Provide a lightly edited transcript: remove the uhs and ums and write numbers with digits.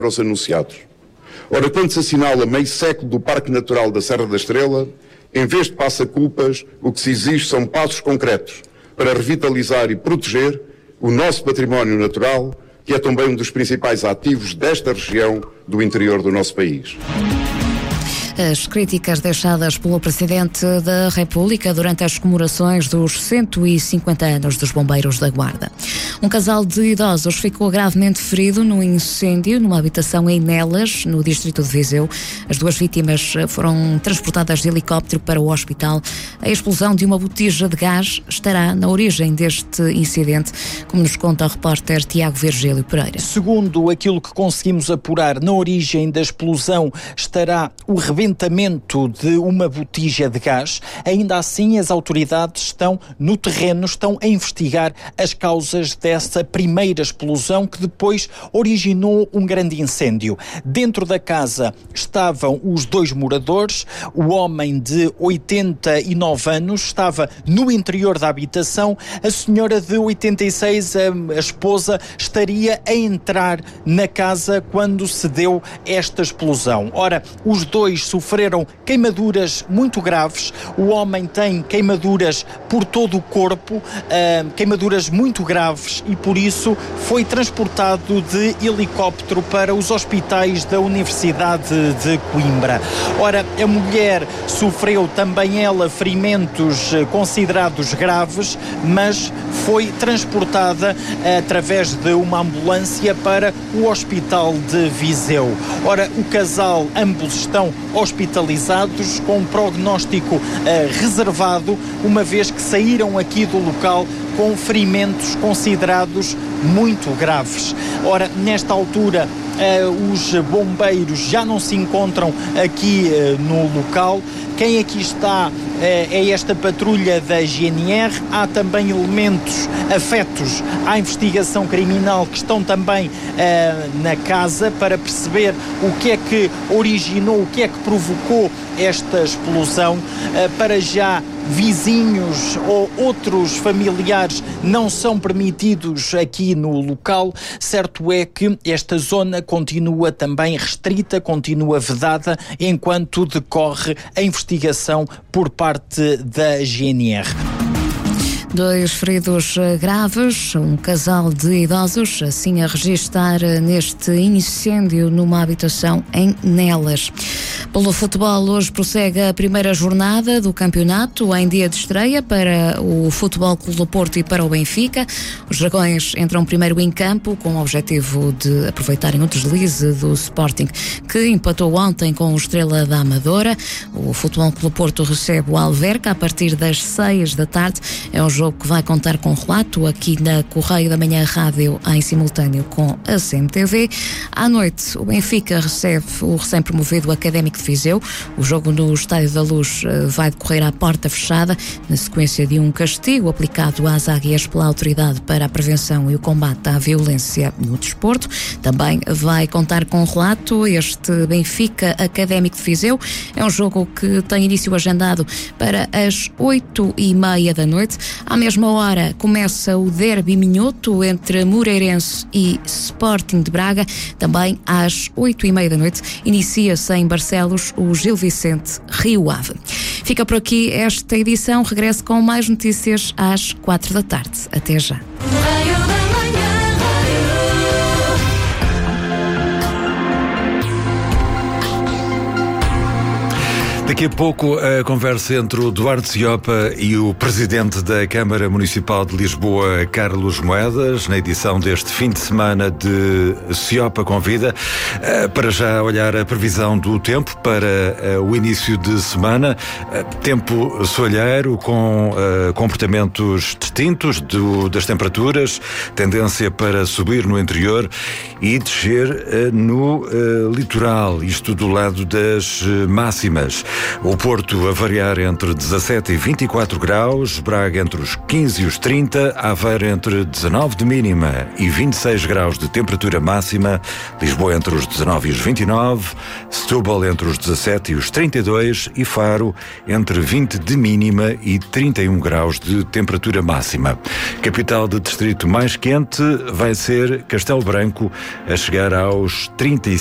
os anunciados. Ora, quando se assinala meio século do Parque Natural da Serra da Estrela, em vez de passa-culpas, o que se exige são passos concretos para revitalizar e proteger o nosso património natural, que é também um dos principais ativos desta região do interior do nosso país. As críticas deixadas pelo Presidente da República durante as comemorações dos 150 anos dos Bombeiros da Guarda. Um casal de idosos ficou gravemente ferido num incêndio numa habitação em Nelas, no distrito de Viseu. As duas vítimas foram transportadas de helicóptero para o hospital. A explosão de uma botija de gás estará na origem deste incidente, como nos conta o repórter Tiago Virgílio Pereira. Segundo aquilo que conseguimos apurar, na origem da explosão estará o rebentamento de uma botija de gás. Ainda assim, as autoridades estão no terreno, estão a investigar as causas dessa primeira explosão que depois originou um grande incêndio. Dentro da casa estavam os dois moradores, o homem de 89 anos estava no interior da habitação, a senhora de 86, a esposa, estaria a entrar na casa quando se deu esta explosão. Ora, os dois sofreram queimaduras muito graves. O homem tem queimaduras por todo o corpo, queimaduras muito graves, e por isso foi transportado de helicóptero para os hospitais da Universidade de Coimbra. Ora, a mulher sofreu também ela ferimentos considerados graves, mas foi transportada através de uma ambulância para o Hospital de Viseu. Ora, o casal, ambos estão hospitalizados com um prognóstico reservado, uma vez que saíram aqui do local com ferimentos considerados muito graves. Ora, nesta altura, os bombeiros já não se encontram aqui no local. Quem aqui está é esta patrulha da GNR. Há também elementos afetos à investigação criminal que estão também na casa para perceber o que é que originou, o que é que provocou esta explosão. Para já, vizinhos ou outros familiares não são permitidos aqui no local. Certo é que esta zona continua também restrita, continua vedada, enquanto decorre a investigação por parte da GNR. Dois feridos graves, um casal de idosos, assim a registar neste incêndio numa habitação em Nelas. Pelo futebol, hoje prossegue a primeira jornada do campeonato, em dia de estreia para o Futebol Clube do Porto e para o Benfica. Os Dragões entram primeiro em campo com o objetivo de aproveitarem o deslize do Sporting, que empatou ontem com o Estrela da Amadora. O Futebol Clube do Porto recebe o Alverca a partir das 6 da tarde. É um jogo que vai contar com relato aqui na Correio da Manhã Rádio em simultâneo com a CMTV. À noite, o Benfica recebe o recém-promovido Académico de Viseu. O jogo no Estádio da Luz vai decorrer à porta fechada, na sequência de um castigo aplicado às águias pela Autoridade para a Prevenção e o Combate à Violência no Desporto. Também vai contar com relato este Benfica Académico de Viseu. É um jogo que tem início agendado para as 8h30 da noite. À mesma hora começa o derby minhoto entre Moreirense e Sporting de Braga. Também às 8h30 da noite inicia-se em Barcelos o Gil Vicente Rio Ave. Fica por aqui esta edição. Regresso com mais notícias às 4 da tarde. Até já. Daqui a pouco a conversa entre o Duarte Siopa e o Presidente da Câmara Municipal de Lisboa, Carlos Moedas, na edição deste fim de semana de Siopa Convida. Para já olhar a previsão do tempo para o início de semana. Tempo soalheiro com comportamentos distintos das temperaturas, tendência para subir no interior e descer no litoral, isto do lado das máximas. O Porto a variar entre 17 e 24 graus, Braga entre os 15 e os 30, Aveiro entre 19 de mínima e 26 graus de temperatura máxima, Lisboa entre os 19 e os 29, Setúbal entre os 17 e os 32 e Faro entre 20 de mínima e 31 graus de temperatura máxima. Capital de distrito mais quente vai ser Castelo Branco, a chegar aos 35